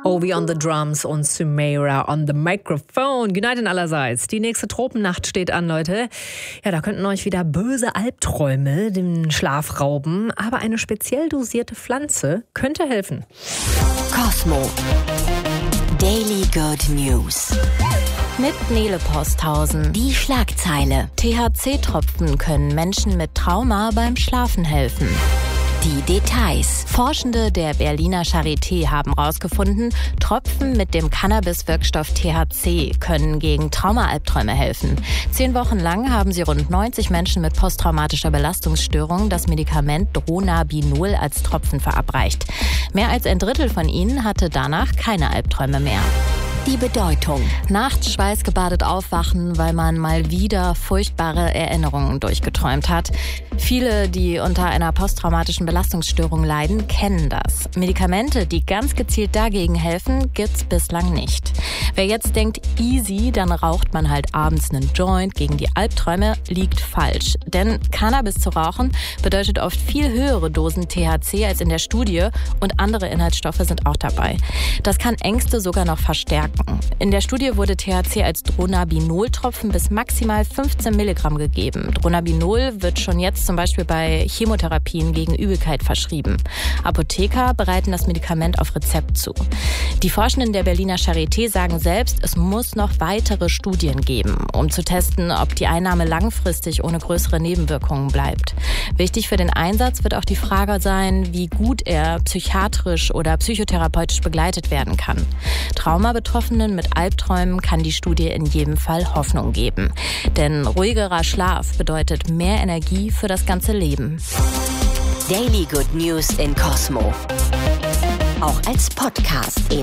Ovi on the drums und Sumaira on the microphone. United allerseits. Die nächste Tropennacht steht an, Leute. Ja, da könnten euch wieder böse Albträume den Schlaf rauben. Aber eine speziell dosierte Pflanze könnte helfen. Cosmo. Daily Good News. Mit Nele Posthausen. Die Schlagzeile. THC-Tropfen können Menschen mit Trauma beim Schlafen helfen. Die Details. Forschende der Berliner Charité haben herausgefunden, Tropfen mit dem Cannabis-Wirkstoff THC können gegen Trauma-Albträume helfen. 10 Wochen lang haben sie rund 90 Menschen mit posttraumatischer Belastungsstörung das Medikament Dronabinol als Tropfen verabreicht. Mehr als ein Drittel von ihnen hatte danach keine Albträume mehr. Die Bedeutung. Nachts schweißgebadet aufwachen, weil man mal wieder furchtbare Erinnerungen durchgeträumt hat. Viele, die unter einer posttraumatischen Belastungsstörung leiden, kennen das. Medikamente, die ganz gezielt dagegen helfen, gibt's bislang nicht. Wer jetzt denkt, easy, dann raucht man halt abends einen Joint gegen die Albträume, liegt falsch. Denn Cannabis zu rauchen bedeutet oft viel höhere Dosen THC als in der Studie und andere Inhaltsstoffe sind auch dabei. Das kann Ängste sogar noch verstärken. In der Studie wurde THC als Dronabinol-Tropfen bis maximal 15 Milligramm gegeben. Dronabinol wird schon jetzt zum Beispiel bei Chemotherapien gegen Übelkeit verschrieben. Apotheker bereiten das Medikament auf Rezept zu. Die Forschenden der Berliner Charité sagen selbst, es muss noch weitere Studien geben, um zu testen, ob die Einnahme langfristig ohne größere Nebenwirkungen bleibt. Wichtig für den Einsatz wird auch die Frage sein, wie gut er psychiatrisch oder psychotherapeutisch begleitet werden kann. Traumabetroffenen mit Albträumen kann die Studie in jedem Fall Hoffnung geben. Denn ruhigerer Schlaf bedeutet mehr Energie für das ganze Leben. Daily Good News in Cosmo. Auch als Podcast